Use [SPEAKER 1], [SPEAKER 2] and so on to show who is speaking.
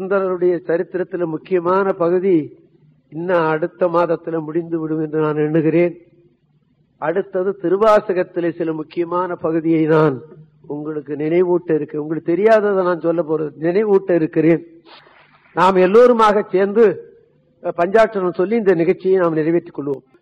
[SPEAKER 1] புரந்தரருடைய சரித்திரத்தில் முக்கியமான பகுதி இன்னும் அடுத்த மாதத்தில் முடிந்து விடும் என்று நான் எண்ணுகிறேன். அடுத்தது திருவாசகத்திலே சில முக்கியமான பகுதியை நான் உங்களுக்கு நினைவூட்ட இருக்கிறேன். உங்களுக்கு தெரியாததை நான் சொல்ல போறது நினைவூட்ட இருக்கிறேன். நாம் எல்லோருமாக சேர்ந்து பஞ்சாட்சரம் சொல்லி இந்த நிகழ்ச்சியை நாம் நிறைவேற்றிக் கொள்வோம்.